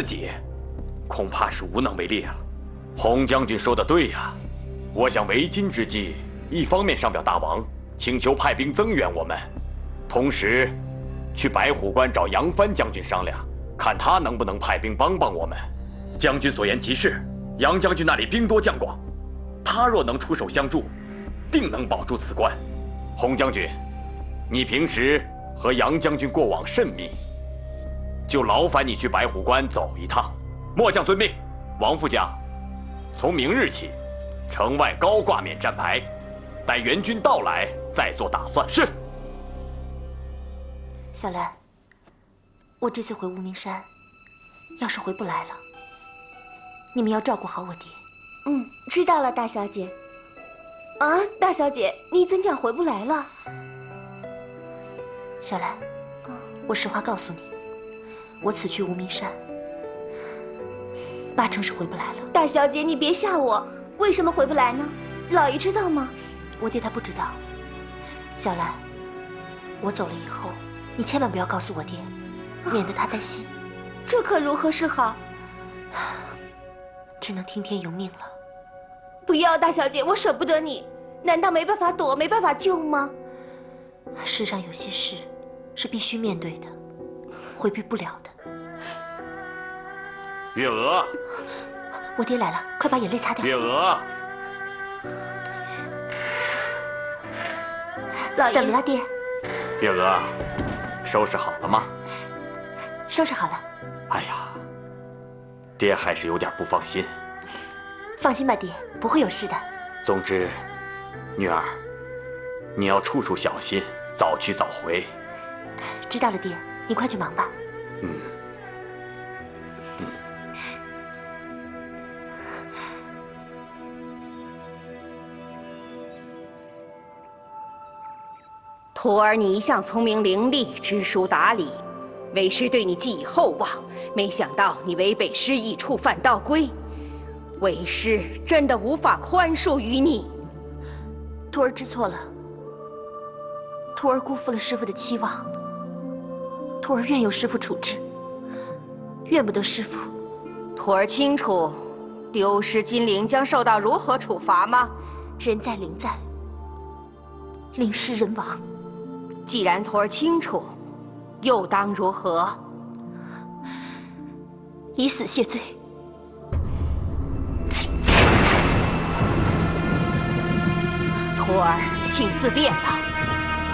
解，恐怕是无能为力啊。洪将军说的对呀，我想为今之计，一方面上表大王，请求派兵增援我们，同时去白虎关找杨帆将军商量，看他能不能派兵帮帮我们。将军所言极是，杨将军那里兵多将广，他若能出手相助，定能保住此关。洪将军，你平时和杨将军过往甚密，就劳烦你去白虎关走一趟。末将遵命。王副将，从明日起，城外高挂免战牌，待援军到来再做打算。是。 小兰，我这次回无名山，要是回不来了，你们要照顾好我爹。 知道了，大小姐。啊，大小姐，你怎讲回不来了？ 小兰，我实话告诉你，我此去无名山，8成是回不来了。 大小姐，你别吓我，为什么回不来呢？老爷知道吗？ 我爹他不知道。小兰，我走了以后，你千万不要告诉我爹，免得他担心。 这可如何是好？ 只能听天由命了。 不要，大小姐，我舍不得你。难道没办法躲，没办法救吗？ 世上有些事是必须面对的，回避不了的。 月娥， 我爹来了，快把眼泪擦掉。 月娥， 老爷， 怎么了，爹？ 月娥，收拾好了吗？ 收拾好了。 哎呀，爹还是有点不放心。 放心吧，爹，不会有事的。 总之，女儿，你要处处小心，早去早回。 知道了，爹，你快去忙吧。 徒儿你一向聪明伶俐，知书达理，为师对你寄以厚望。没想到你违背师意，触犯道规，为师真的无法宽恕于你。 徒儿知错了，徒儿辜负了师父的期望，徒儿愿由师父处置，怨不得师父。 徒儿清楚，丢失金铃将受到如何处罚吗？ 人在灵在，灵失人亡。 既然徒儿清楚，又当如何？ 以死谢罪。 徒儿，请自便吧。